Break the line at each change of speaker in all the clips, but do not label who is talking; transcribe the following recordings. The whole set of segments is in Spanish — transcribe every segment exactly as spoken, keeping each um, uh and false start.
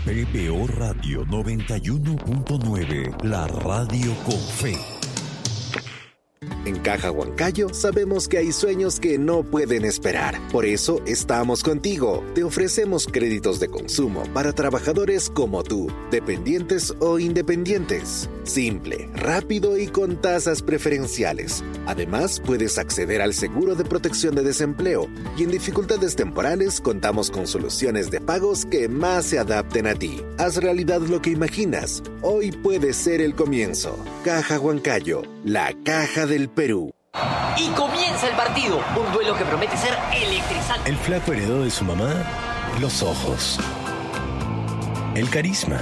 P B O Radio noventa y uno punto nueve, la radio con fe.
En Caja Huancayo sabemos que hay sueños que no pueden esperar. Por eso estamos contigo. Te ofrecemos créditos de consumo para trabajadores como tú, dependientes o independientes. Simple, rápido y con tasas preferenciales. Además, puedes acceder al seguro de protección de desempleo y en dificultades temporales contamos con soluciones de pagos que más se adapten a ti. Haz realidad lo que imaginas. Hoy puede ser el comienzo. Caja Huancayo, la caja del Perú.
Y comienza el partido, un duelo que promete ser electrizante.
El flaco heredó de su mamá los ojos, el carisma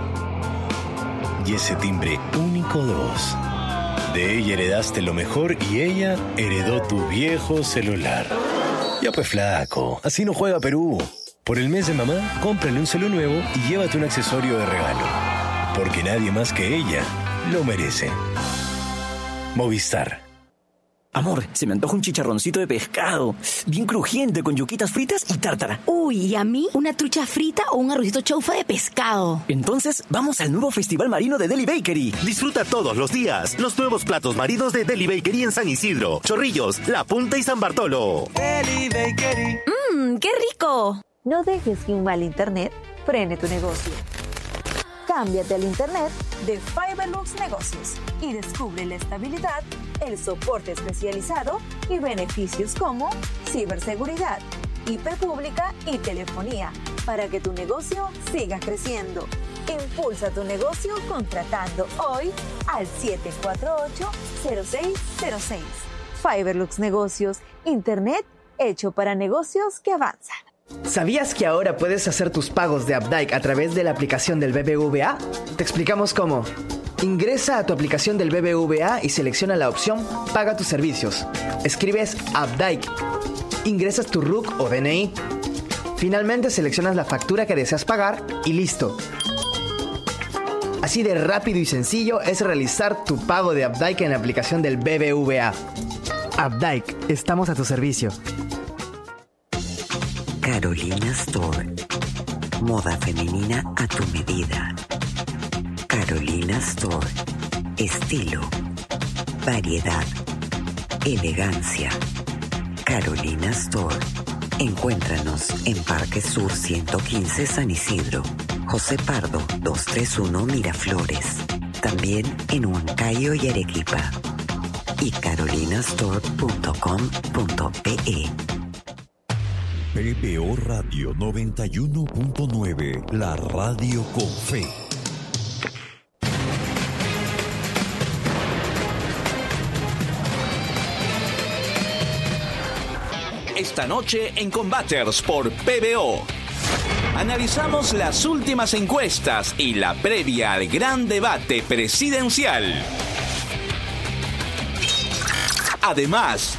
y ese timbre único de voz. De ella heredaste lo mejor y ella heredó tu viejo celular. Ya pues flaco, así no juega Perú. Por el mes de mamá, cómprale un celu nuevo y llévate un accesorio de regalo. Porque nadie más que ella lo merece. Movistar.
Amor, se me antoja un chicharroncito de pescado, bien crujiente, con yuquitas fritas y tártara.
Uy, ¿y a mí? ¿Una trucha frita o un arrocito chaufa de pescado?
Entonces, vamos al nuevo Festival Marino de Deli Bakery.
Disfruta todos los días los nuevos platos marinos de Deli Bakery en San Isidro, Chorrillos, La Punta y San Bartolo.
Deli Bakery.
¡Mmm, qué rico!
No dejes que un mal internet frene tu negocio. Cámbiate al internet de Fiberlux Negocios y descubre la estabilidad, el soporte especializado y beneficios como ciberseguridad, I P pública y telefonía para que tu negocio siga creciendo. Impulsa tu negocio contratando hoy al siete cuatro ocho, cero seis cero seis. Fiberlux Negocios, internet hecho para negocios que avanzan.
¿Sabías que ahora puedes hacer tus pagos de Updike a través de la aplicación del B B V A? Te explicamos cómo. Ingresa a tu aplicación del B B V A y selecciona la opción Paga tus servicios. Escribes Updike. Ingresas tu R U C o D N I. Finalmente seleccionas la factura que deseas pagar y listo. Así de rápido y sencillo es realizar tu pago de Updike en la aplicación del B B V A. Updike, estamos a tu servicio.
Carolina Store. Moda femenina a tu medida. Carolina Store. Estilo. Variedad. Elegancia. Carolina Store. Encuéntranos en Parque Sur ciento quince San Isidro. José Pardo doscientos treinta y uno Miraflores. También en Huancayo y Arequipa. Y carolinastore punto com punto pe.
P B O Radio noventa y uno punto nueve, la radio con fe.
Esta noche en Combaters por P B O. Analizamos las últimas encuestas y la previa al gran debate presidencial. Además,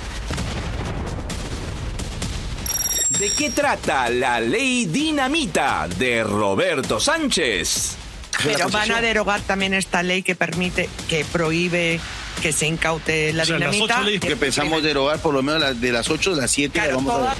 ¿de qué trata la ley dinamita de Roberto Sánchez?
Pero van a derogar también esta ley que permite, que prohíbe que se incaute la
o sea,
dinamita.
Las ocho leyes que pensamos derogar, por lo menos las de las ocho, las siete,
claro,
vamos
toda...
a ver.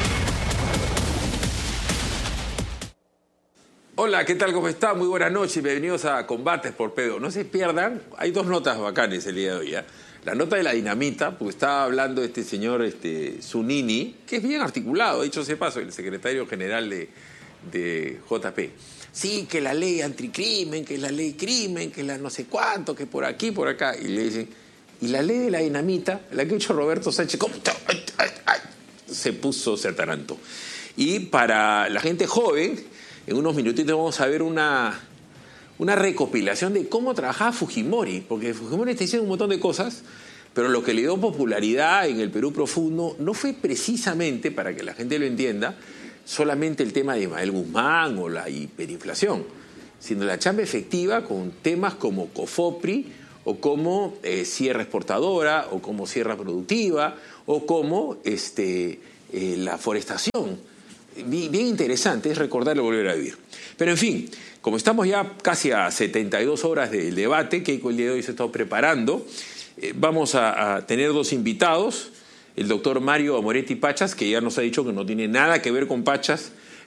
Hola, ¿qué tal? ¿Cómo está? Muy buenas noches y bienvenidos a Combates por P B O. No se pierdan, hay dos notas bacanes el día de hoy, ¿eh? La nota de la dinamita, porque estaba hablando este señor este, Zunini, que es bien articulado, dicho sea paso, el secretario general de, de J P. Sí, que la ley anticrimen, que la ley crimen, que la no sé cuánto, que por aquí, por acá. Y le dicen, ¿y la ley de la dinamita? La que ha hecho Roberto Sánchez, ¿cómo? Ay, ay, ay. Se puso, se atarantó. Y para la gente joven, en unos minutitos vamos a ver una, una recopilación de cómo trabajaba Fujimori, porque Fujimori está diciendo un montón de cosas, pero lo que le dio popularidad en el Perú profundo no fue precisamente, para que la gente lo entienda, solamente el tema de Ismael Guzmán o la hiperinflación, sino la chamba efectiva con temas como COFOPRI o como eh, sierra exportadora o como sierra productiva o como este, eh, la forestación. Bien interesante, es recordarlo y volver a vivir. Pero en fin, como estamos ya casi a setenta y dos horas del debate que el día de hoy se está preparando, eh, vamos a, a tener dos invitados. El doctor Mario Amoretti Pachas, que ya nos ha dicho que no tiene nada que ver con Pachas,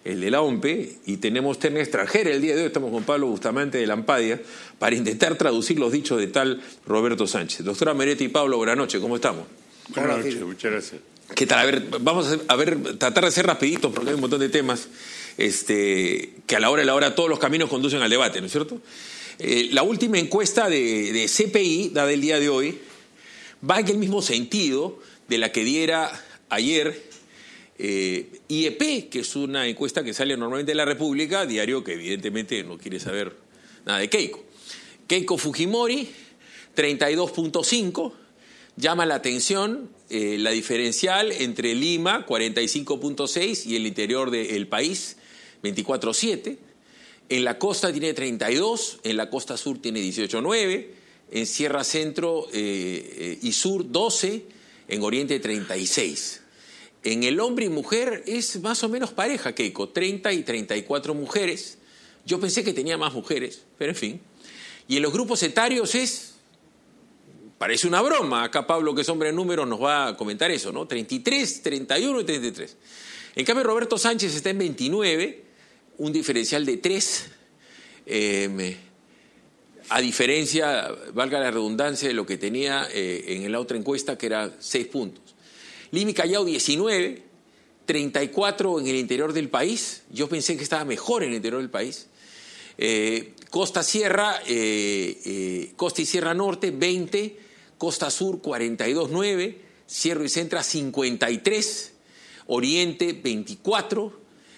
el de la O M P E, y tenemos terna extranjera el día de hoy. Estamos con Pablo Bustamante de Lampadia para intentar traducir los dichos de tal Roberto Sánchez. Doctora Meretti y Pablo, buenas noches, ¿cómo estamos?
Buenas noches, muchas gracias.
¿Qué tal? A ver, vamos a, a ver, tratar de ser rapiditos porque hay un montón de temas este, que a la hora de la hora todos los caminos conducen al debate, ¿no es cierto? Eh, la última encuesta de, de C P I, dada el día de hoy, va en el mismo sentido de la que diera ayer eh, I E P, que es una encuesta que sale normalmente de La República, diario que evidentemente no quiere saber nada de Keiko. Keiko Fujimori, treinta y dos punto cinco. Llama la atención eh, la diferencial entre Lima, cuarenta y cinco punto seis, y el interior del país, veinticuatro punto siete. En la costa tiene treinta y dos, en la costa sur tiene dieciocho punto nueve, en Sierra Centro eh, eh, y Sur doce, en Oriente treinta y seis. En el hombre y mujer es más o menos pareja, Keiko, treinta y treinta y cuatro mujeres. Yo pensé que tenía más mujeres, pero en fin. Y en los grupos etarios es... Parece una broma. Acá Pablo, que es hombre de números, nos va a comentar eso, ¿no? treinta y tres, treinta y uno y treinta y tres. En cambio, Roberto Sánchez está en veintinueve, un diferencial de tres, eh, a diferencia, valga la redundancia, de lo que tenía eh, en la otra encuesta, que era seis puntos. Lima y Callao, diecinueve, treinta y cuatro en el interior del país. Yo pensé que estaba mejor en el interior del país. Eh, Costa Sierra, eh, eh, Costa y Sierra Norte, veinte, Costa Sur, cuarenta y dos punto nueve, Sierra y Centra, cincuenta y tres, Oriente, veinticuatro,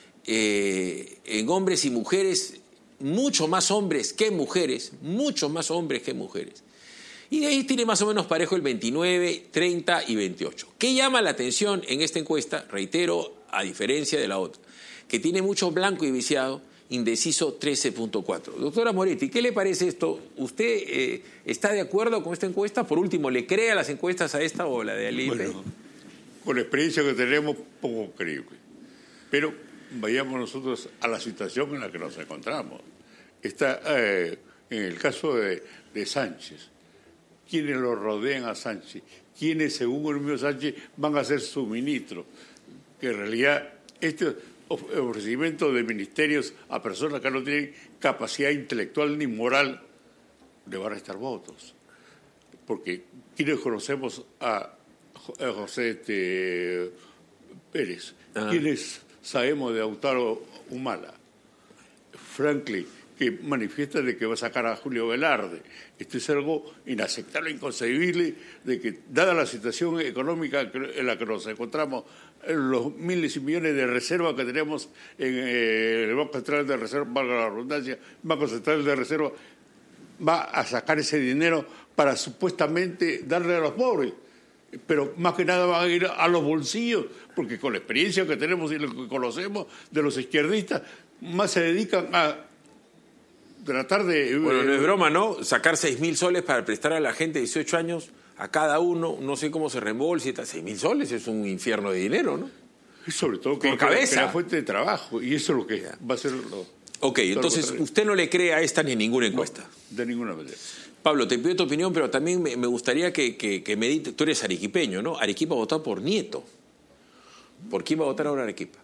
eh, en hombres y mujeres, mucho más hombres que mujeres, mucho más hombres que mujeres. Y de ahí tiene más o menos parejo el veintinueve, treinta y veintiocho. ¿Qué llama la atención en esta encuesta? Reitero, a diferencia de la otra, que tiene mucho blanco y viciado, indeciso trece punto cuatro. Doctora Moretti, ¿qué le parece esto? ¿Usted eh, está de acuerdo con esta encuesta? Por último, ¿le cree a las encuestas a esta o la de I E P?
Bueno, con la experiencia que tenemos, poco creíble. Pero vayamos nosotros a la situación en la que nos encontramos. Está eh, en el caso de, de Sánchez. ¿Quiénes lo rodean a Sánchez? ¿Quiénes, según el mismo Sánchez, van a ser su ministro? Que en realidad este ofrecimiento de ministerios a personas que no tienen capacidad intelectual ni moral le va a restar votos. Porque quienes conocemos a, a José este, Pérez, ah. quienes sabemos de Lautaro Humala, Franklin, que manifiesta de que va a sacar a Julio Velarde. Esto es algo inaceptable, inconcebible, de que, dada la situación económica en la que nos encontramos, los miles y millones de reservas que tenemos en eh, el Banco Central de Reserva, valga la redundancia, Banco Central de Reserva, va a sacar ese dinero para supuestamente darle a los pobres. Pero más que nada van a ir a los bolsillos, porque con la experiencia que tenemos y lo que conocemos de los izquierdistas, más se dedican a tratar de...
Bueno, no es broma, ¿no? Sacar seis mil soles para prestar a la gente de dieciocho años, a cada uno, no sé cómo se reembolse, seis mil soles es un infierno de dinero, ¿no?
Y sobre todo que,
por cabeza.
Que la fuente de trabajo, y eso es lo que va a ser lo...
Ok, entonces usted no le cree a esta ni a ninguna encuesta.
No, de ninguna manera.
Pablo, te pido tu opinión, pero también me, me gustaría que, que, que me digas, tú eres arequipeño, ¿no? Arequipa votó por Nieto. ¿Por quién va a votar ahora Arequipa?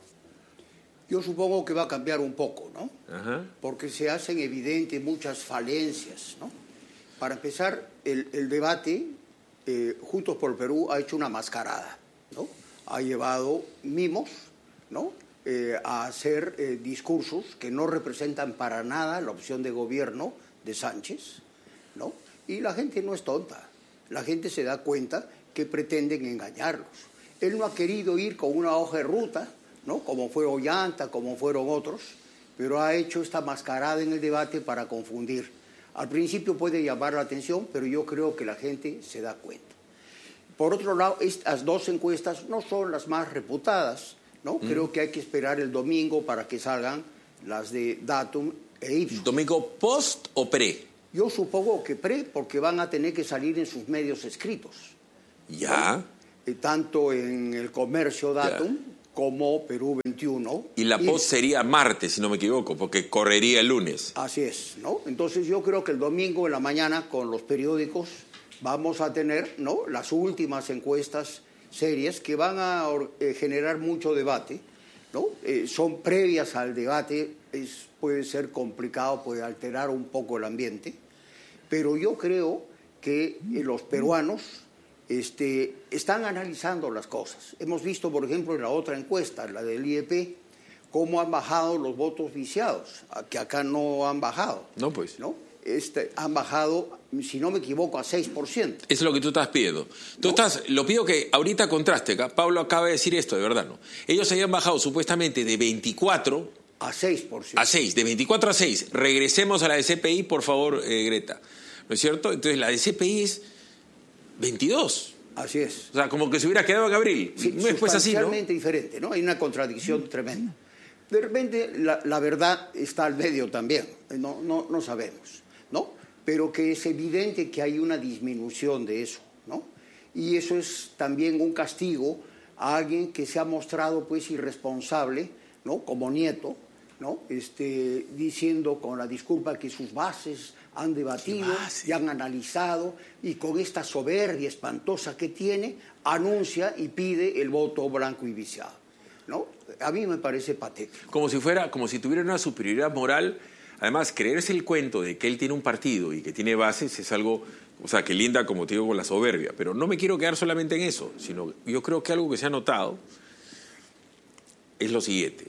Yo supongo que va a cambiar un poco, ¿no?
Ajá.
Porque se hacen evidentes muchas falencias, ¿no? Para empezar, el, el debate, eh, Juntos por el Perú ha hecho una mascarada, ¿no? Ha llevado mimos, ¿no? Eh, a hacer eh, discursos que no representan para nada la opción de gobierno de Sánchez, ¿no? Y la gente no es tonta. La gente se da cuenta que pretenden engañarlos. Él no ha querido ir con una hoja de ruta, ¿no? Como fue Ollanta, como fueron otros, pero ha hecho esta mascarada en el debate para confundir. Al principio puede llamar la atención, pero yo creo que la gente se da cuenta. Por otro lado, estas dos encuestas no son las más reputadas, ¿no? Mm. Creo que hay que esperar el domingo para que salgan las de Datum e Ipsos.
¿Domingo post o pre?
Yo supongo que pre, porque van a tener que salir en sus medios escritos.
Ya.
¿No? Eh, tanto en el Comercio Datum ya. como Perú veintiuno.
Y la post sería martes, si no me equivoco, porque correría el lunes.
Así es, ¿no? Entonces yo creo que el domingo en la mañana con los periódicos vamos a tener, ¿no?, las últimas encuestas serias que van a eh, generar mucho debate. ¿no? Eh, son previas al debate, es, puede ser complicado, puede alterar un poco el ambiente, pero yo creo que eh, los peruanos este, están analizando las cosas. Hemos visto, por ejemplo, en la otra encuesta, la del I E P, cómo han bajado los votos viciados, que acá no han bajado.
No, pues.
¿no? Este, han bajado, si no me equivoco, a seis por ciento.
Es lo que tú estás pidiendo. Tú ¿no? estás, lo pido que ahorita contraste. Pablo acaba de decir esto, de verdad, ¿no? Ellos habían bajado supuestamente de veinticuatro
a seis por ciento.
A seis, de veinticuatro a seis. Regresemos a la de C P I, por favor, eh, Greta. ¿No es cierto? Entonces la de C P I es veintidós.
Así es.
O sea, como que se hubiera quedado en abril.
Sí,
no es pues así, ¿no?
Sustancialmente diferente, ¿no? Hay una contradicción tremenda. De repente la, la verdad está al medio también, no, no, no sabemos, ¿no? Pero que es evidente que hay una disminución de eso, ¿no? Y eso es también un castigo a alguien que se ha mostrado pues irresponsable, ¿no? Como Nieto, ¿no? Este, diciendo con la disculpa que sus bases han debatido y han analizado, y con esta soberbia espantosa que tiene, anuncia y pide el voto blanco y viciado, ¿no? A mí me parece patético.
Como si fuera, como si tuviera una superioridad moral. Además, creerse el cuento de que él tiene un partido y que tiene bases es algo, o sea, que linda, como te digo, con la soberbia. Pero no me quiero quedar solamente en eso, sino yo creo que algo que se ha notado es lo siguiente.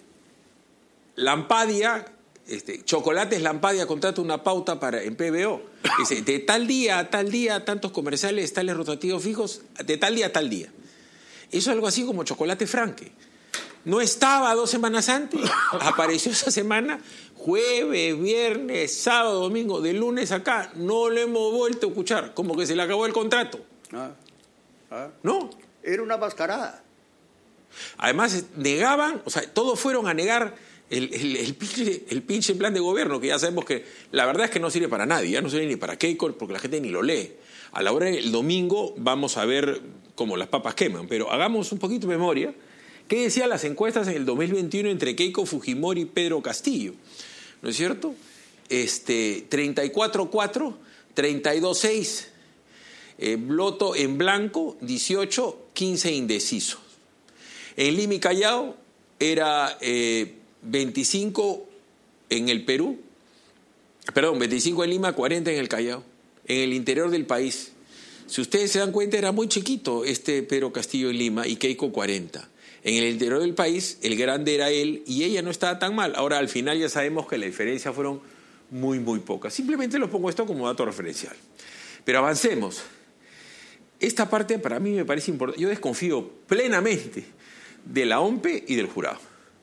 Lampadia, este, Chocolates Lampadia contrata una pauta para, en P B O. Dice, de tal día a tal día, tantos comerciales, tales rotativos fijos, de tal día a tal día. Eso es algo así como Chocolate Franque. No estaba dos semanas antes, apareció esa semana, jueves, viernes, sábado, domingo, de lunes acá, no lo hemos vuelto a escuchar, como que se le acabó el contrato.
Ah, ah.
¿No?
Era una mascarada.
Además, negaban, o sea, todos fueron a negar el, el, el, pinche, el pinche plan de gobierno, que ya sabemos que la verdad es que no sirve para nadie, ya no sirve ni para Keiko, porque la gente ni lo lee. A la hora del domingo vamos a ver cómo las papas queman, pero hagamos un poquito de memoria. ¿Qué decían las encuestas en el dos mil veintiuno entre Keiko Fujimori y Pedro Castillo? ¿No es cierto? Este, treinta y cuatro cuatro, treinta y dos seis, eh, voto en blanco, dieciocho, quince indecisos. En Lima y Callao era eh, veinticinco en el Perú, perdón, veinticinco en Lima, cuarenta en el Callao. En el interior del país, si ustedes se dan cuenta, era muy chiquito este Pedro Castillo en Lima y Keiko cuarenta. En el interior del país, el grande era él y ella no estaba tan mal. Ahora, al final ya sabemos que la diferencia fueron muy, muy pocas. Simplemente los pongo esto como dato referencial. Pero avancemos. Esta parte para mí me parece importante. Yo desconfío plenamente de la O M P E y del jurado.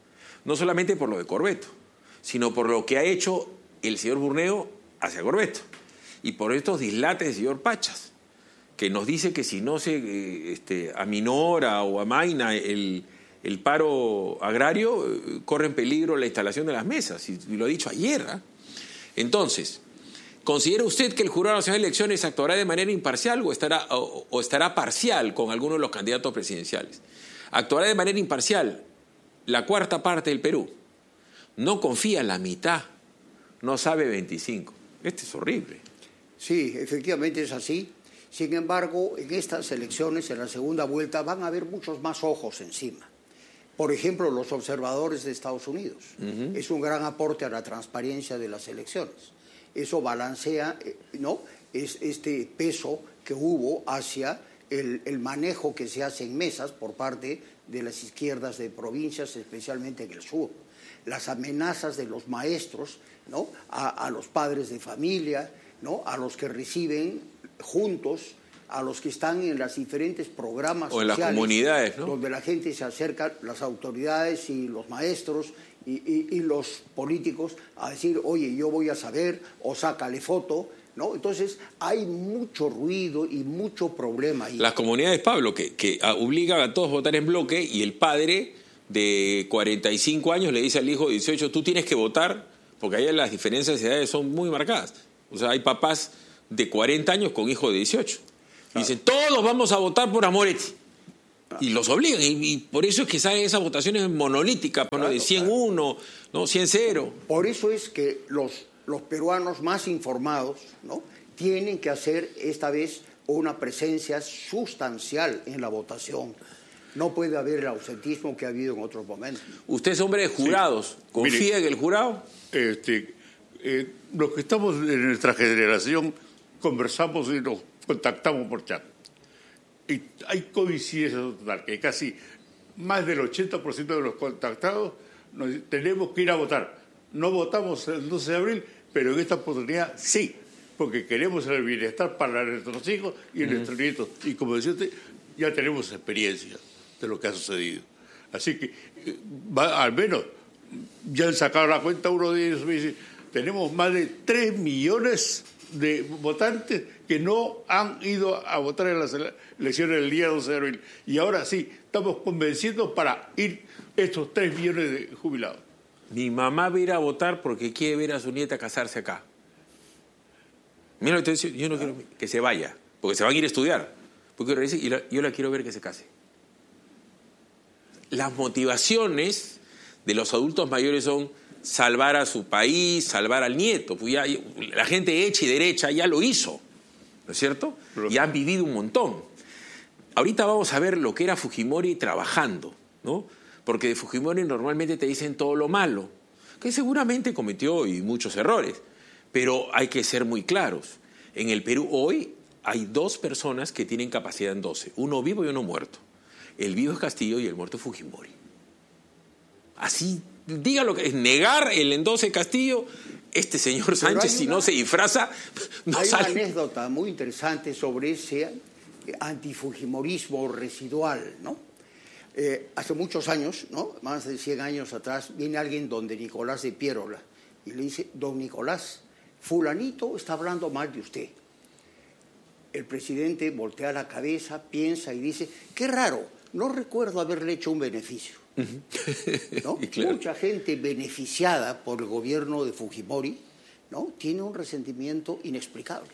No solamente por lo de Corbeto, sino por lo que ha hecho el señor Burneo hacia Corbeto. Y por estos dislates del señor Pachas, que nos dice que si no se este, aminora o amaina el, el paro agrario, corre en peligro la instalación de las mesas, y, y lo ha dicho ayer. ¿eh? Entonces, ¿considera usted que el Jurado Nacional de Elecciones actuará de manera imparcial o estará, o, o estará parcial con algunos de los candidatos presidenciales? Actuará de manera imparcial la cuarta parte del Perú. No confía en la mitad, no sabe veinticinco. Este es horrible.
Sí, efectivamente es así. Sin embargo, en estas elecciones, en la segunda vuelta, van a haber muchos más ojos encima. Por ejemplo, los observadores de Estados Unidos. Uh-huh. Es un gran aporte a la transparencia de las elecciones. Eso balancea, ¿no?, es este peso que hubo hacia el, el manejo que se hace en mesas por parte de las izquierdas de provincias, especialmente en el sur. Las amenazas de los maestros, ¿no?, a, a los padres de familia, ¿no?, a los que reciben juntos, a los que están en los diferentes programas
o en
sociales,
las comunidades, ¿no?,
donde la gente se acerca, las autoridades y los maestros y, y, y los políticos, a decir, oye, yo voy a saber, o sácale foto, ¿no? Entonces hay mucho ruido y mucho problema ahí.
Las comunidades, Pablo, que, que obligan a todos a votar en bloque, y el padre de cuarenta y cinco años le dice al hijo de dieciocho, tú tienes que votar, porque ahí las diferencias de edades son muy marcadas. O sea, hay papás de cuarenta años con hijos de dieciocho. Y dicen, todos vamos a votar por Amoretti. Y los obligan. Y, y por eso es que salen esas votaciones monolíticas, claro, de cien uno, ¿no?, cien cero.
Por eso es que los, los peruanos más informados, ¿no?, tienen que hacer esta vez una presencia sustancial en la votación. No puede haber el ausentismo que ha habido en otros momentos.
Usted es hombre de jurados. Sí. ¿Confía Mire, en el jurado?
Este, eh, los que estamos en nuestra generación conversamos y nos contactamos por chat. Y hay coincidencia total, que casi más del ochenta por ciento de los contactados nos, tenemos que ir a votar. No votamos el doce de abril, pero en esta oportunidad sí, porque queremos el bienestar para nuestros hijos y uh-huh. nuestros nietos. Y como decía usted, ya tenemos experiencia de lo que ha sucedido. Así que, va, al menos, ya han sacado la cuenta uno de ellos, me dice, tenemos más de tres millones de votantes que no han ido a votar en las elecciones del día doce de abril. Y ahora sí, estamos convenciendo para ir estos tres millones de jubilados.
Mi mamá va a ir a votar porque quiere ver a su nieta casarse acá. Mira lo que te digo, yo no quiero que se vaya, porque se van a ir a estudiar. Porque yo la quiero ver que se case. Las motivaciones de los adultos mayores son salvar a su país, salvar al nieto. Pues ya, la gente hecha y derecha ya lo hizo, ¿no es cierto? Y han vivido un montón. Ahorita vamos a ver lo que era Fujimori trabajando, ¿no? Porque de Fujimori normalmente te dicen todo lo malo, que seguramente cometió y muchos errores, pero hay que ser muy claros. En el Perú hoy hay dos personas que tienen capacidad en doce, uno vivo y uno muerto. El vivo es Castillo y el muerto es Fujimori. Así, diga lo que es, negar el en doce Castillo, este señor Sánchez, si una, no se disfraza, no
hay
sale.
Hay una anécdota muy interesante sobre ese antifujimorismo residual, ¿no? Eh, hace muchos años, ¿no? Más de cien años atrás, viene alguien donde Nicolás de Piérola y le dice, don Nicolás, fulanito está hablando mal de usted. El presidente voltea la cabeza, piensa y dice, qué raro, no recuerdo haberle hecho un beneficio. ¿No? Claro. Mucha gente beneficiada por el gobierno de Fujimori, ¿no? Tiene un resentimiento inexplicable.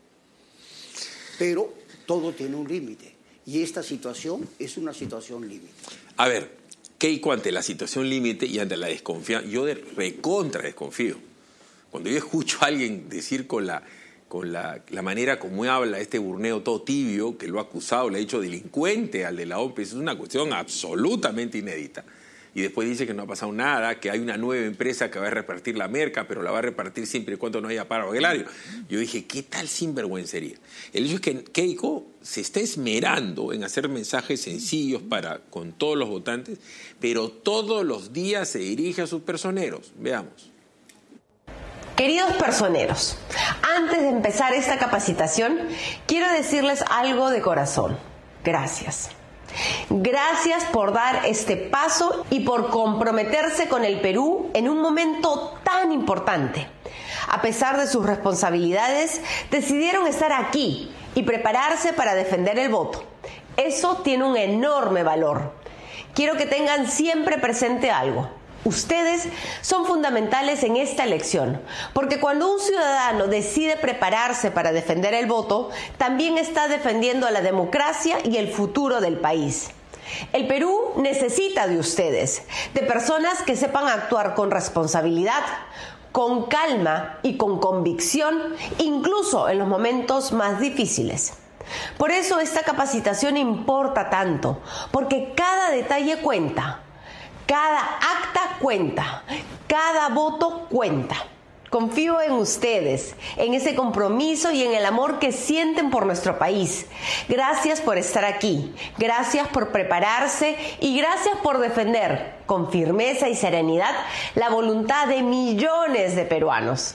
Pero todo tiene un límite. Y esta situación es una situación límite.
A ver, Keiko ante la situación límite y ante la desconfianza, yo de recontra desconfío. Cuando yo escucho a alguien decir con la... con la, la manera como habla este Burneo todo tibio, que lo ha acusado, le ha dicho delincuente al de la O P S, es una cuestión absolutamente inédita. Y después dice que no ha pasado nada, que hay una nueva empresa que va a repartir la merca, pero la va a repartir siempre y cuando no haya paro agrario. Yo dije, ¿qué tal sinvergüencería? El hecho es que Keiko se está esmerando en hacer mensajes sencillos para, con todos los votantes, pero todos los días se dirige a sus personeros. Veamos.
Queridos personeros, antes de empezar esta capacitación, quiero decirles algo de corazón. Gracias. Gracias por dar este paso y por comprometerse con el Perú en un momento tan importante. A pesar de sus responsabilidades, decidieron estar aquí y prepararse para defender el voto. Eso tiene un enorme valor. Quiero que tengan siempre presente algo. Ustedes son fundamentales en esta elección, porque cuando un ciudadano decide prepararse para defender el voto, también está defendiendo a la democracia y el futuro del país. El Perú necesita de ustedes, de personas que sepan actuar con responsabilidad, con calma y con convicción, incluso en los momentos más difíciles. Por eso esta capacitación importa tanto, porque cada detalle cuenta. Cada acta cuenta, cada voto cuenta. Confío en ustedes, en ese compromiso y en el amor que sienten por nuestro país. Gracias por estar aquí, gracias por prepararse y gracias por defender con firmeza y serenidad la voluntad de millones de peruanos.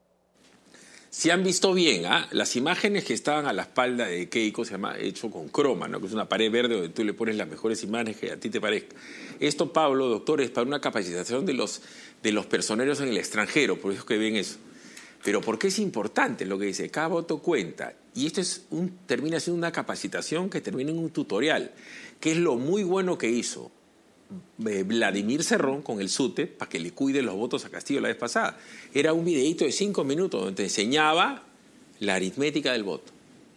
Si han visto bien, ¿eh? Las imágenes que estaban a la espalda de Keiko se llama hecho con croma, ¿no? Que es una pared verde donde tú le pones las mejores imágenes que a ti te parezca. Esto, Pablo, doctor, es para una capacitación de los, de los personeros en el extranjero, por eso que ven eso. Pero ¿por qué es importante lo que dice? Cada voto cuenta. Y esto es un, termina siendo una capacitación que termina en un tutorial, que es lo muy bueno que hizo Vladimir Cerrón con el SUTE para que le cuide los votos a Castillo la vez pasada. Era un videíto de cinco minutos donde te enseñaba la aritmética del voto.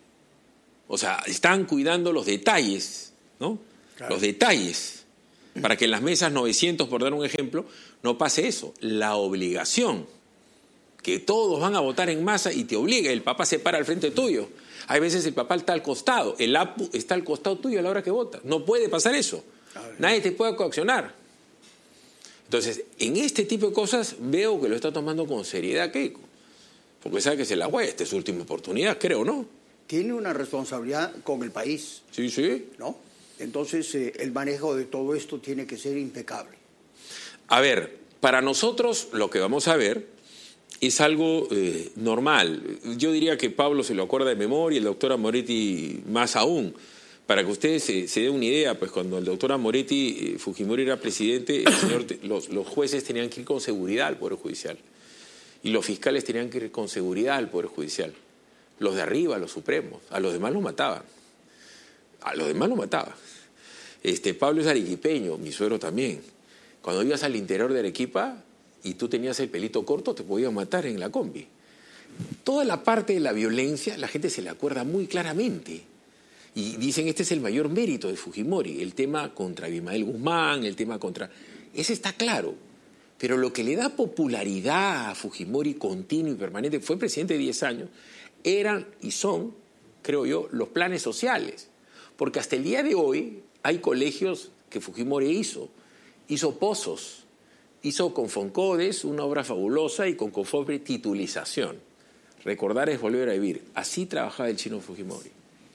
O sea, están cuidando los detalles, ¿no? Claro. Los detalles, para que en las mesas novecientos, por dar un ejemplo, no pase eso. La obligación que todos van a votar en masa y te obliga, el papá se para al frente tuyo. Hay veces el papá está al costado, el APU está al costado tuyo a la hora que vota. No puede pasar eso. Nadie te puede coaccionar. Entonces, en este tipo de cosas veo que lo está tomando con seriedad Keiko. Porque sabe que se la juega, esta es su última oportunidad, creo, ¿no?
Tiene una responsabilidad con el país.
Sí, sí.
¿No? Entonces, eh, el manejo de todo esto tiene que ser impecable.
A ver, para nosotros lo que vamos a ver es algo eh, normal. Yo diría que Pablo se lo acuerda de memoria, el doctor Amoretti más aún. Para que ustedes se, se den una idea, pues cuando el doctor Amoretti eh, Fujimori era presidente, el señor, los, los jueces tenían que ir con seguridad al Poder Judicial. Y los fiscales tenían que ir con seguridad al Poder Judicial. Los de arriba, los supremos. A los demás los mataban. A los demás los mataban. Este, Pablo es arequipeño, mi suegro también. Cuando ibas al interior de Arequipa y tú tenías el pelito corto, te podían matar en la combi. Toda la parte de la violencia, la gente se la acuerda muy claramente. Y dicen, este es el mayor mérito de Fujimori, el tema contra Abimael Guzmán, el tema contra... Ese está claro. Pero lo que le da popularidad a Fujimori continuo y permanente, fue presidente de diez años, eran y son, creo yo, los planes sociales. Porque hasta el día de hoy hay colegios que Fujimori hizo. Hizo pozos, hizo con Foncodes una obra fabulosa y con Confopre titulización. Recordar es volver a vivir. Así trabajaba el chino Fujimori.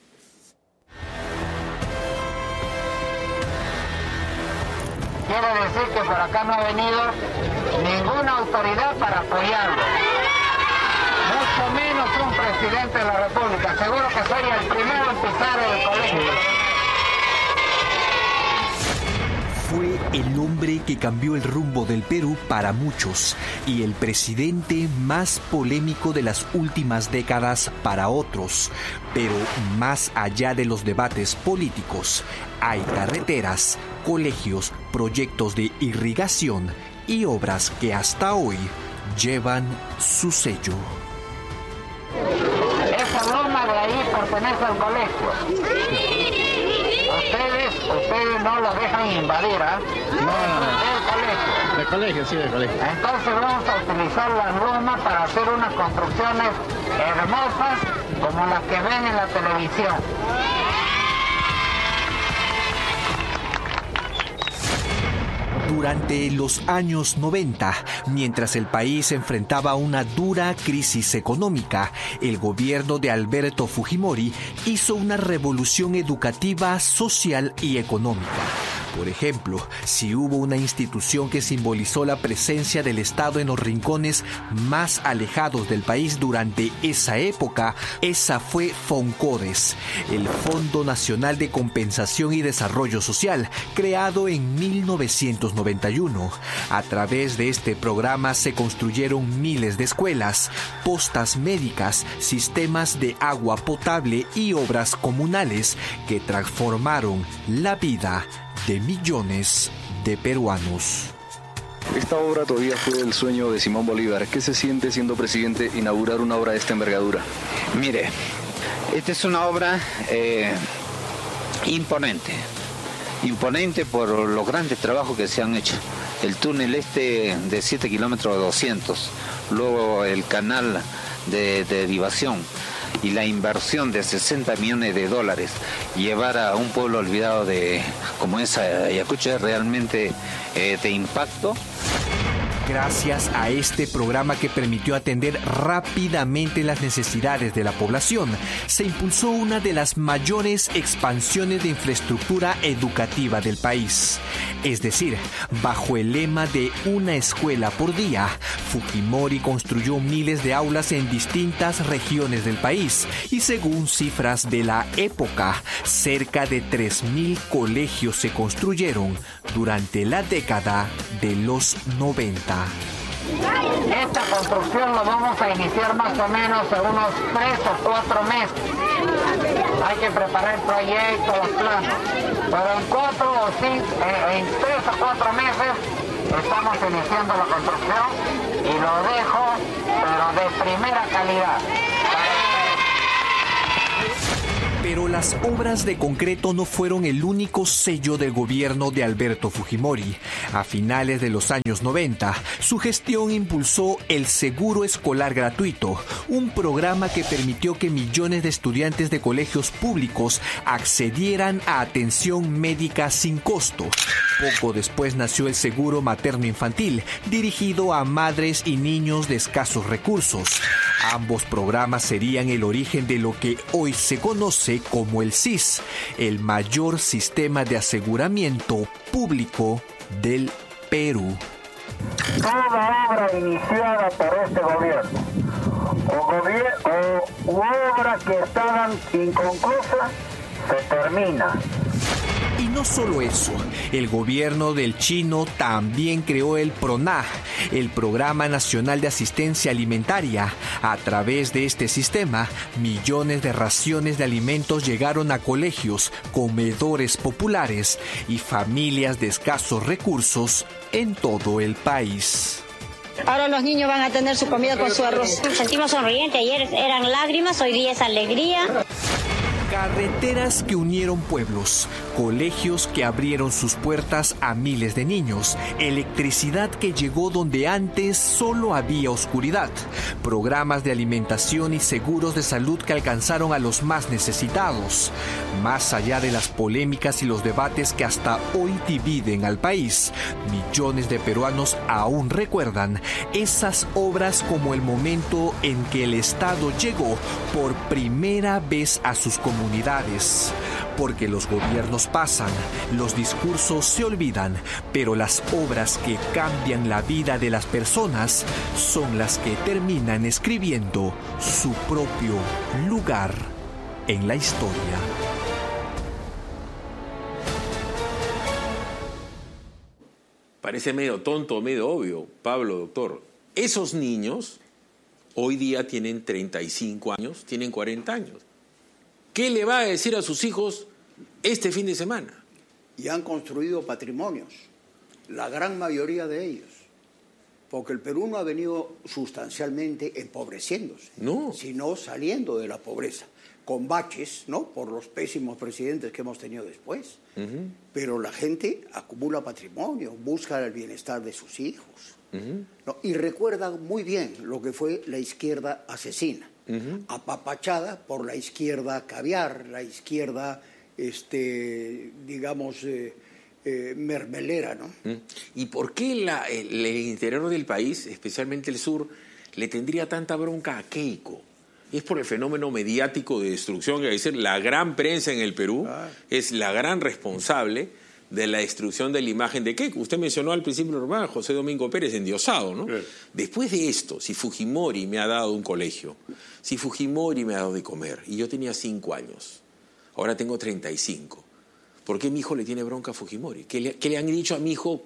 Quiere decir que por acá no ha venido ninguna autoridad para apoyarlo. Mucho menos un presidente de la República. Seguro que sería el primero en pisar el colegio.
Fue el hombre que cambió el rumbo del Perú para muchos y el presidente más polémico de las últimas décadas para otros. Pero más allá de los debates políticos, hay carreteras, colegios, proyectos de irrigación y obras que hasta hoy llevan su sello.
Esa loma de ahí pertenece al colegio. Ustedes, ustedes no lo dejan invadir, ¿ah? ¿eh? No, no, no. Del colegio.
Del colegio, sí, del colegio.
Entonces vamos a utilizar la loma para hacer unas construcciones hermosas como las que ven en la televisión.
Durante los años noventa, mientras el país enfrentaba una dura crisis económica, el gobierno de Alberto Fujimori hizo una revolución educativa, social y económica. Por ejemplo, si hubo una institución que simbolizó la presencia del Estado en los rincones más alejados del país durante esa época, esa fue Foncodes, el Fondo Nacional de Compensación y Desarrollo Social, creado en mil novecientos noventa y uno. A través de este programa se construyeron miles de escuelas, postas médicas, sistemas de agua potable y obras comunales que transformaron la vida de millones de peruanos.
Esta obra todavía fue el sueño de Simón Bolívar. ¿Qué se siente siendo presidente inaugurar una obra de esta envergadura?
Mire, esta es una obra eh, imponente, imponente por los grandes trabajos que se han hecho. El túnel este de siete kilómetros doscientos, luego el canal de, de derivación y la inversión de sesenta millones de dólares, llevar a un pueblo olvidado de como es Ayacucho es realmente eh, de impacto.
Gracias a este programa que permitió atender rápidamente las necesidades de la población, se impulsó una de las mayores expansiones de infraestructura educativa del país. Es decir, bajo el lema de una escuela por día, Fujimori construyó miles de aulas en distintas regiones del país y según cifras de la época, cerca de tres mil colegios se construyeron durante la década de los noventa.
Esta construcción la vamos a iniciar más o menos en unos tres o cuatro meses. Hay que preparar el proyecto, los planos. Pero en cuatro o cinco, en tres o cuatro meses estamos iniciando la construcción y lo dejo, pero de primera calidad.
Pero las obras de concreto no fueron el único sello del gobierno de Alberto Fujimori. A finales de los años noventa, su gestión impulsó el Seguro Escolar Gratuito, un programa que permitió que millones de estudiantes de colegios públicos accedieran a atención médica sin costo. Poco después nació el Seguro Materno Infantil, dirigido a madres y niños de escasos recursos. Ambos programas serían el origen de lo que hoy se conoce como el S I S, el mayor sistema de aseguramiento público del Perú.
Toda obra iniciada por este gobierno o, gobier- o obra que estaban inconclusas se termina.
Y no solo eso, el gobierno del Chino también creó el PRONAG, el Programa Nacional de Asistencia Alimentaria. A través de este sistema, millones de raciones de alimentos llegaron a colegios, comedores populares y familias de escasos recursos en todo el país.
Ahora los niños van a tener su comida con su arroz. Nos sentimos sonrientes, ayer eran lágrimas, hoy día es alegría.
Carreteras que unieron pueblos, colegios que abrieron sus puertas a miles de niños, electricidad que llegó donde antes solo había oscuridad, programas de alimentación y seguros de salud que alcanzaron a los más necesitados. Más allá de las polémicas y los debates que hasta hoy dividen al país, millones de peruanos aún recuerdan esas obras como el momento en que el Estado llegó por primera vez a sus comunidades. Porque los gobiernos pasan, los discursos se olvidan, pero las obras que cambian la vida de las personas son las que terminan escribiendo su propio lugar en la historia.
Parece medio tonto, medio obvio, Pablo, doctor. Esos niños hoy día tienen treinta y cinco años, tienen cuarenta años. ¿Qué le va a decir a sus hijos este fin de semana?
Y han construido patrimonios, la gran mayoría de ellos, porque el Perú no ha venido sustancialmente empobreciéndose,
no,
sino saliendo de la pobreza, con baches, ¿no?, por los pésimos presidentes que hemos tenido después. Uh-huh. Pero la gente acumula patrimonio, busca el bienestar de sus hijos, uh-huh. ¿no? Y recuerda muy bien lo que fue la izquierda asesina. Uh-huh. Apapachada por la izquierda caviar, la izquierda, este, digamos, eh, eh, mermelera, ¿no?
Uh-huh. ¿Y por qué la, el, el interior del país, especialmente el sur, le tendría tanta bronca a Keiko? Es por el fenómeno mediático de destrucción, que hay que decir, la gran prensa en el Perú ah. es la gran responsable de la destrucción de la imagen de Keiko. Usted mencionó al principio normal José Domingo Pérez endiosado, ¿no? Sí. Después de esto, si Fujimori me ha dado un colegio, si Fujimori me ha dado de comer, y yo tenía cinco años, ahora tengo treinta y cinco, ¿por qué mi hijo le tiene bronca a Fujimori? ¿Qué le, qué le han dicho a mi hijo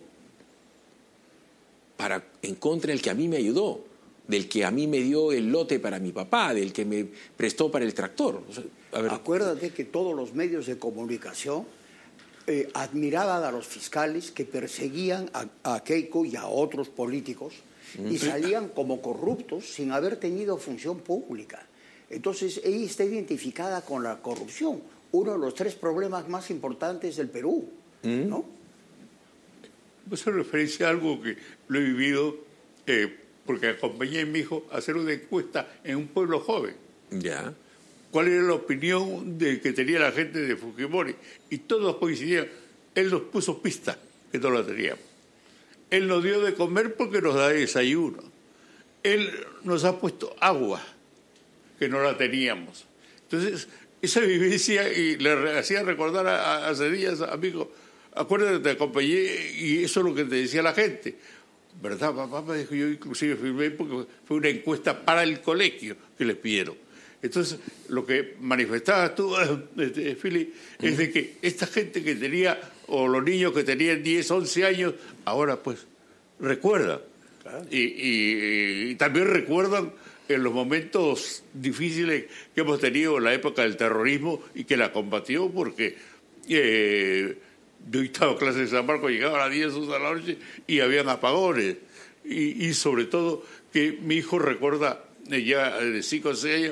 para, en contra del que a mí me ayudó, del que a mí me dio el lote para mi papá, del que me prestó para el tractor? O sea, a ver.
Acuérdate que todos los medios de comunicación Eh, admiraban a los fiscales que perseguían a, a Keiko y a otros políticos mm. y salían como corruptos sin haber tenido función pública. Entonces ella está identificada con la corrupción, uno de los tres problemas más importantes del Perú, mm. ¿no?
Eso referencia a algo que lo he vivido eh, porque acompañé a mi hijo a hacer una encuesta en un pueblo joven.
Ya.
¿Cuál era la opinión de que tenía la gente de Fujimori? Y todos coincidían. Él nos puso pista, que no la teníamos. Él nos dio de comer porque nos da desayuno. Él nos ha puesto agua, que no la teníamos. Entonces, esa vivencia, y le hacía recordar a, a hace días, amigo, acuérdate, te acompañé, y eso es lo que te decía la gente. ¿Verdad, papá? Me dijo, yo inclusive firmé porque fue una encuesta para el colegio que les pidieron. Entonces, lo que manifestabas tú, este, Fili, es de que esta gente que tenía, o los niños que tenían diez, once años, ahora pues recuerdan. Claro. Y, y, y también recuerdan en los momentos difíciles que hemos tenido en la época del terrorismo y que la combatió, porque eh, yo estaba en clase de San Marcos, llegaba a las diez de la noche y habían apagones. Y, y sobre todo que mi hijo recuerda, ya de cinco o seis años,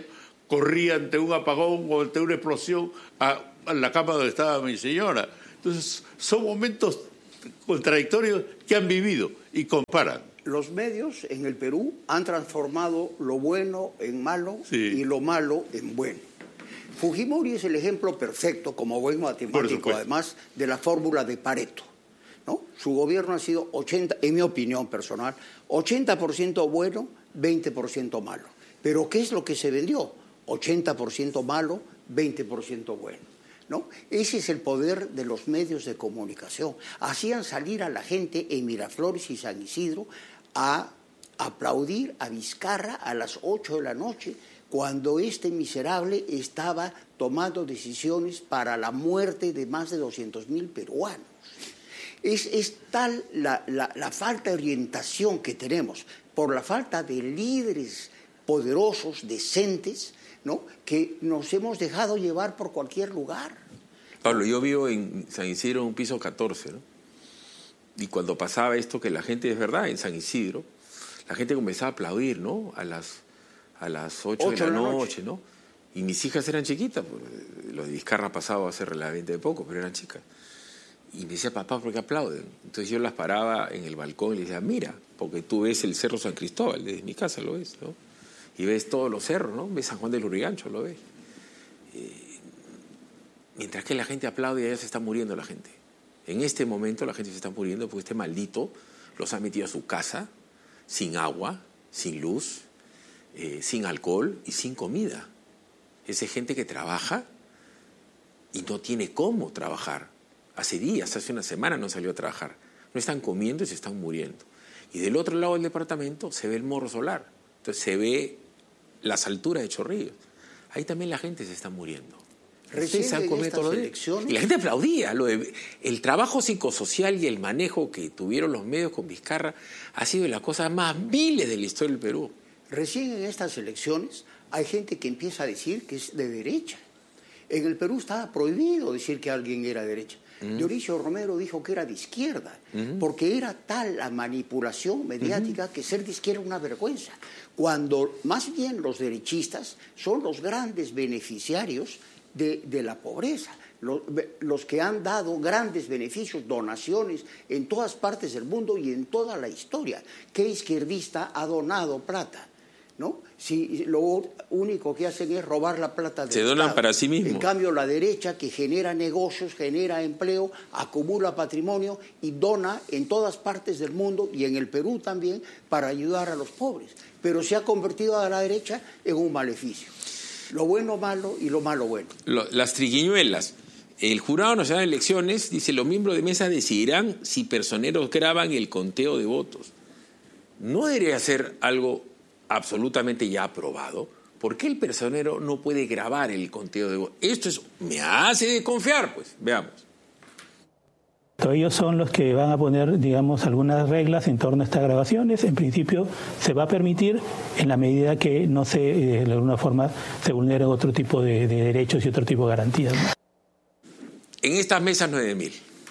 corría ante un apagón o ante una explosión a, a la cama donde estaba mi señora. Entonces, son momentos contradictorios que han vivido y comparan.
Los medios en el Perú han transformado lo bueno en malo sí. y lo malo en bueno. Fujimori es el ejemplo perfecto, como buen matemático, además, de la fórmula de Pareto, ¿no? Su gobierno ha sido ochenta, en mi opinión personal, ochenta por ciento bueno, veinte por ciento malo. Pero ¿qué es lo que se vendió? ochenta por ciento malo, veinte por ciento bueno, ¿no? Ese es el poder de los medios de comunicación. Hacían salir a la gente en Miraflores y San Isidro a aplaudir a Vizcarra a las ocho de la noche, cuando este miserable estaba tomando decisiones para la muerte de más de doscientos mil peruanos. Es, es tal la, la, la falta de orientación que tenemos, por la falta de líderes poderosos, decentes, ¿no?, que nos hemos dejado llevar por cualquier lugar.
Pablo, yo vivo en San Isidro en un piso catorce, ¿no? Y cuando pasaba esto, que la gente, es verdad, en San Isidro, la gente comenzaba a aplaudir, ¿no?, a las, a las ocho de la noche, noche, ¿no? Y mis hijas eran chiquitas, pues, lo de Vizcarra pasaba hace relativamente poco, pero eran chicas. Y me decía, papá, ¿por qué aplauden? Entonces yo las paraba en el balcón y les decía, mira, porque tú ves el Cerro San Cristóbal, desde mi casa lo ves, ¿no? Y ves todos los cerros, ¿no? Ves San Juan del Lurigancho, lo ves. Eh, mientras que la gente aplaude, allá se está muriendo la gente. En este momento la gente se está muriendo porque este maldito los ha metido a su casa sin agua, sin luz, eh, sin alcohol y sin comida. Es gente que trabaja y no tiene cómo trabajar. Hace días, hace una semana no salió a trabajar. No están comiendo y se están muriendo. Y del otro lado del departamento se ve el Morro Solar. Entonces se ve las alturas de Chorrillos. Ahí también la gente se está muriendo.
Recién se han comido todo
y la gente aplaudía. Lo de, el trabajo psicosocial y el manejo que tuvieron los medios con Vizcarra ha sido de las cosas más viles de la historia del Perú.
Recién en estas elecciones hay gente que empieza a decir que es de derecha. En el Perú estaba prohibido decir que alguien era de derecha. Uh-huh. Dionisio Romero dijo que era de izquierda, uh-huh. porque era tal la manipulación mediática uh-huh. que ser de izquierda es una vergüenza. Cuando más bien los derechistas son los grandes beneficiarios de, de la pobreza, los, los que han dado grandes beneficios, donaciones en todas partes del mundo y en toda la historia. ¿Qué izquierdista ha donado plata? ¿No? Si lo único que hacen es robar la plata del
Se donan
Estado.
Para sí mismos.
En cambio, la derecha, que genera negocios, genera empleo, acumula patrimonio y dona en todas partes del mundo y en el Perú también para ayudar a los pobres. Pero se ha convertido a la derecha en un maleficio. Lo bueno malo y lo malo bueno.
Lo, las triquiñuelas. El Jurado Nacional de Elecciones dice: los miembros de mesa decidirán si personeros graban el conteo de votos. No debería ser algo absolutamente ya aprobado. ¿Por qué el personero no puede grabar el conteo de votos? Esto es, me hace desconfiar, pues. Veamos.
Ellos son los que van a poner, digamos, algunas reglas en torno a estas grabaciones. En principio se va a permitir en la medida que no se, de alguna forma, se vulneren otro tipo de, de derechos y otro tipo de garantías, ¿no?
En estas mesas nueve mil,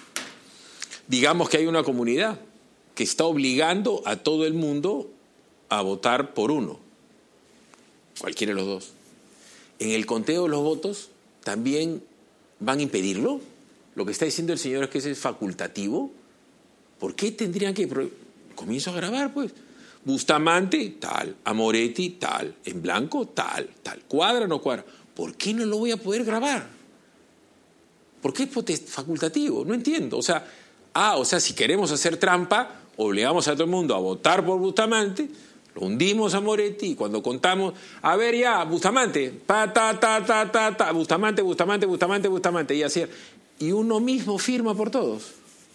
digamos que hay una comunidad que está obligando a todo el mundo a votar por uno, cualquiera de los dos. En el conteo de los votos también van a impedirlo. Lo que está diciendo el señor es que ese es facultativo. ¿Por qué tendrían que...? Comienzo a grabar, pues. Bustamante, tal. Amoretti, tal. En blanco, tal. Tal. ¿Cuadra o no cuadra? ¿Por qué no lo voy a poder grabar? ¿Por qué es facultativo? No entiendo. O sea, ah, o sea, si queremos hacer trampa, obligamos a todo el mundo a votar por Bustamante, lo hundimos a Moretti y cuando contamos, a ver ya, Bustamante, pa, ta, ta, ta, ta, ta, Bustamante, Bustamante, Bustamante, Bustamante, y así. Y uno mismo firma por todos.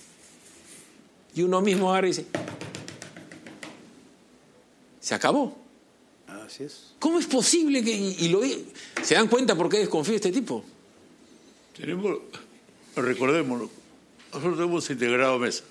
Y uno mismo agarra y dice, se acabó.
Así es.
¿Cómo es posible que, y, y lo se dan cuenta por qué desconfía este tipo?
Tenemos, recordémoslo, nosotros hemos integrado mesa.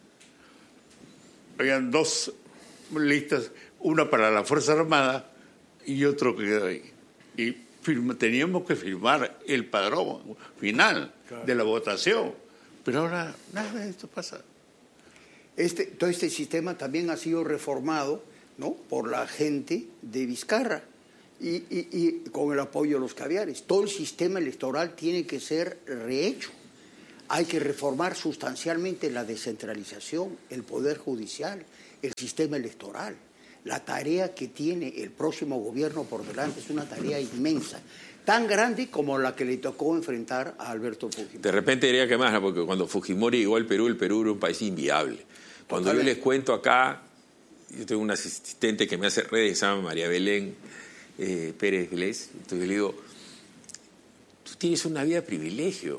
Habían dos listas, una para la Fuerza Armada y otro que quedó ahí. Y firma, teníamos que firmar el padrón final claro. de la votación. Pero ahora nada de esto pasa.
Este, todo este sistema también ha sido reformado, ¿no?, por la gente de Vizcarra. y, y, y con el apoyo de los caviares. Todo el sistema electoral tiene que ser rehecho. Hay que reformar sustancialmente la descentralización, el poder judicial, el sistema electoral. La tarea que tiene el próximo gobierno por delante es una tarea inmensa, tan grande como la que le tocó enfrentar a Alberto Fujimori.
De repente diría que más, porque cuando Fujimori llegó al Perú, el Perú era un país inviable. Cuando Totalmente. Yo les cuento acá, yo tengo una asistente que me hace redes, se llama María Belén eh, Pérez Glés, entonces le digo, tú tienes una vida de privilegio,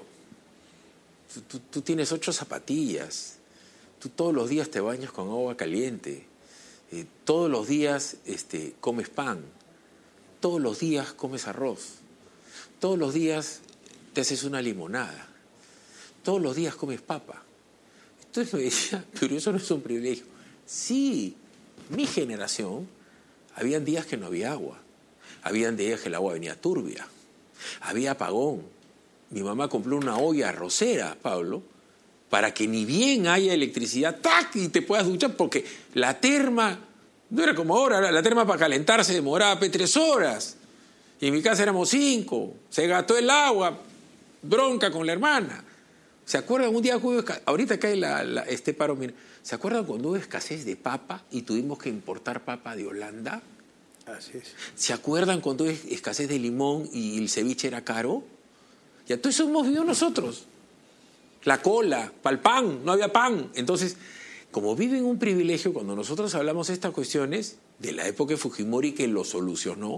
tú, tú, tú tienes ocho zapatillas, tú todos los días te bañas con agua caliente, eh, todos los días este, comes pan, todos los días comes arroz, todos los días te haces una limonada, todos los días comes papa. Entonces me decía, pero eso no es un privilegio. Sí, mi generación, habían días que no había agua, habían días que el agua venía turbia, había apagón. Mi mamá compró una olla arrocera, Pablo, para que ni bien haya electricidad, ¡tac!, y te puedas duchar, porque la terma, no era como ahora, la terma para calentarse demoraba tres horas, y en mi casa éramos cinco, se gastó el agua, bronca con la hermana. ¿Se acuerdan un día que hubo escasez? Ahorita cae la, la, este paro, mira, ¿se acuerdan cuando hubo escasez de papa y tuvimos que importar papa de Holanda?
Así es.
¿Se acuerdan cuando hubo escasez de limón y el ceviche era caro? Y entonces hemos vivido nosotros. La cola, para el pan, no había pan. Entonces, como viven un privilegio, cuando nosotros hablamos de estas cuestiones, de la época de Fujimori que lo solucionó,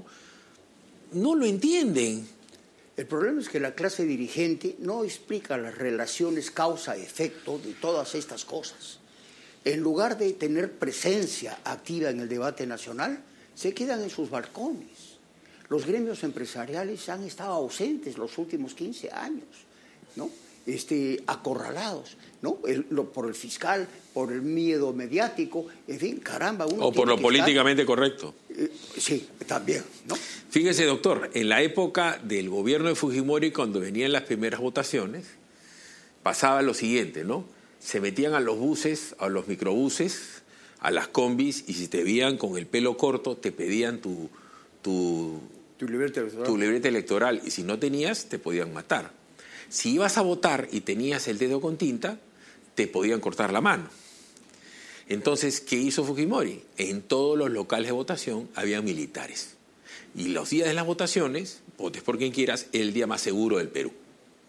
no lo entienden.
El problema es que la clase dirigente no explica las relaciones causa-efecto de todas estas cosas. En lugar de tener presencia activa en el debate nacional, se quedan en sus balcones. Los gremios empresariales han estado ausentes los últimos quince años, ¿no? Este, acorralados, ¿no? El, lo, por el fiscal, por el miedo mediático, en fin, caramba. Uno
o por lo políticamente estar, correcto.
Eh, sí, también, ¿no?
Fíjese, doctor, en la época del gobierno de Fujimori, cuando venían las primeras votaciones, pasaba lo siguiente, ¿no? Se metían a los buses, a los microbuses, a las combis, y si te veían con el pelo corto, te pedían tu, tu,
tu, libreta electoral.
tu libreta electoral, y si no tenías, te podían matar. Si ibas a votar y tenías el dedo con tinta, te podían cortar la mano. Entonces, ¿qué hizo Fujimori? En todos los locales de votación había militares. Y los días de las votaciones, votes por quien quieras, es el día más seguro del Perú.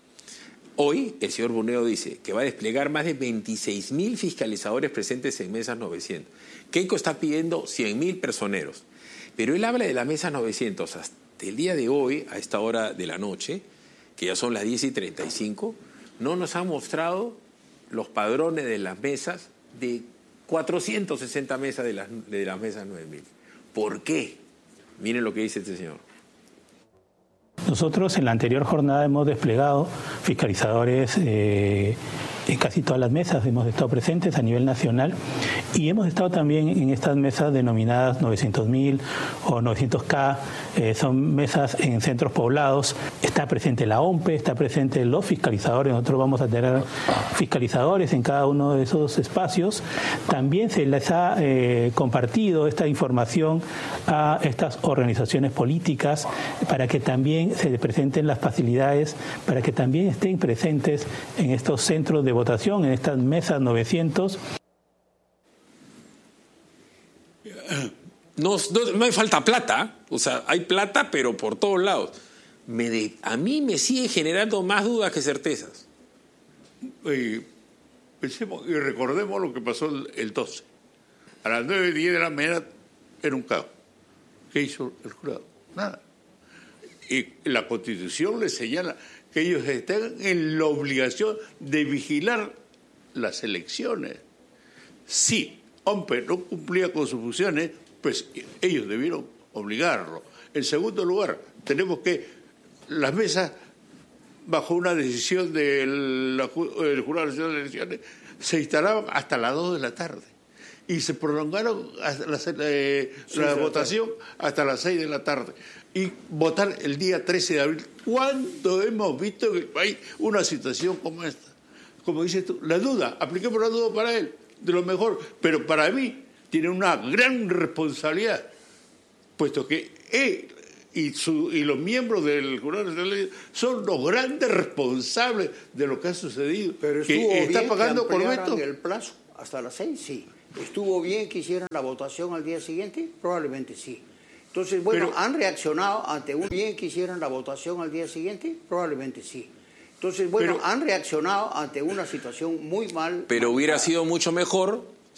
Hoy, el señor Boneo dice que va a desplegar más de veintiséis mil fiscalizadores presentes en mesas novecientos. Keiko está pidiendo cien mil personeros. Pero él habla de la mesa novecientos. Hasta el día de hoy, a esta hora de la noche, que ya son las diez y treinta y cinco, no nos han mostrado los padrones de las mesas de cuatrocientas sesenta mesas de las, de las mesas nueve mil. ¿Por qué? Miren lo que dice este señor.
Nosotros en la anterior jornada hemos desplegado fiscalizadores eh, en casi todas las mesas, hemos estado presentes a nivel nacional y hemos estado también en estas mesas denominadas novecientos mil o novecientos K, eh, son mesas en centros poblados, está presente la O M P E, está presente los fiscalizadores, nosotros vamos a tener fiscalizadores en cada uno de esos espacios. También se les ha eh, compartido esta información a estas organizaciones políticas para que también se presenten las facilidades, para que también estén presentes en estos centros de votación, en estas mesas novecientos.
No, no, no hay falta plata, o sea, hay plata, pero por todos lados. Me de, a mí me sigue generando más dudas que certezas.
Y pensemos y recordemos lo que pasó el, el doce. A las nueve y diez de la mañana era un caos. ¿Qué hizo el jurado? Nada. Y la Constitución les señala que ellos están en la obligación de vigilar las elecciones. Si O M P E no cumplía con sus funciones, pues ellos debieron obligarlo. En segundo lugar, tenemos que las mesas, bajo una decisión del, del Jurado Nacional de Elecciones, se instalaban hasta las dos de la tarde. Y se prolongaron hasta la, eh, sí, la votación hasta las seis de la tarde. Y votar el día trece de abril. ¿Cuándo hemos visto en el país una situación como esta? Como dices tú, la duda, apliquemos la duda para él, de lo mejor. Pero para mí tiene una gran responsabilidad, puesto que él y, su, y los miembros del Jurado Nacional Electoral son los grandes responsables de lo que ha sucedido.
Pero estuvo
que está
bien
pagando
que ampliaran
por veto.
el plazo hasta las seis, sí. ¿Estuvo bien que hicieran la votación al día siguiente? Probablemente sí. Entonces, bueno,
Pero,
¿han reaccionado ante un bien que hicieran la votación al día siguiente? Probablemente sí. Entonces, bueno,
Pero,
¿han reaccionado ante una situación muy mal?
Pero hubiera
manejada?
sido mucho mejor